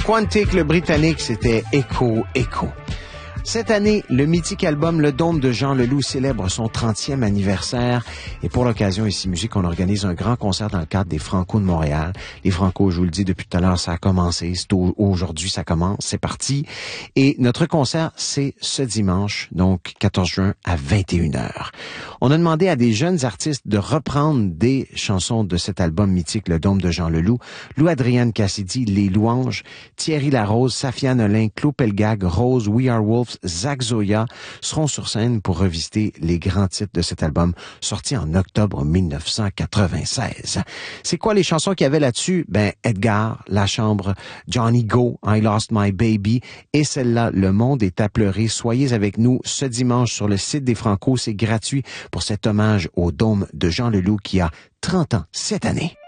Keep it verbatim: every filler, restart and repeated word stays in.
Quantic, le Britannique, c'était Echo, Echo. Cette année, le mythique album Le Dôme de Jean Leloup célèbre son trentième anniversaire. Et pour l'occasion, ici Musique, on organise un grand concert dans le cadre des Franco de Montréal. Les Franco, je vous le dis depuis tout à l'heure, ça a commencé. C'est aujourd'hui, ça commence. C'est parti. Et notre concert, c'est ce dimanche, donc quatorze juin à vingt et une heures. On a demandé à des jeunes artistes de reprendre des chansons de cet album mythique, Le Dôme de Jean Leloup. Lou-Adrienne Cassidy, Les Louanges, Thierry Larose, Safia Nolin, Claude Pelgag, Rose, We Are Wolves, Zach Zoya seront sur scène pour revisiter les grands titres de cet album sorti en octobre mille neuf cent quatre-vingt-seize. C'est quoi les chansons qu'il y avait là-dessus? Ben, Edgar, La Chambre, Johnny Go, I Lost My Baby et celle-là, Le Monde est à pleurer. Soyez avec nous ce dimanche sur le site des Franco. C'est gratuit pour cet hommage au Dôme de Jean Leloup qui a trente ans cette année.